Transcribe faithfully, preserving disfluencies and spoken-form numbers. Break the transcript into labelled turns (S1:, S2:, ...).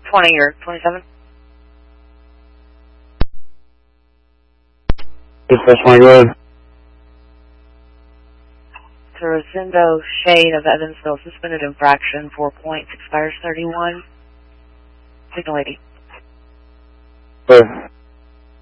S1: twenty or twenty-seven.
S2: Dispatch twenty, go ahead.
S1: To Rosendo Shade of Evansville, suspended infraction, four points, expires thirty-one. Signal eighty.
S2: Go ahead.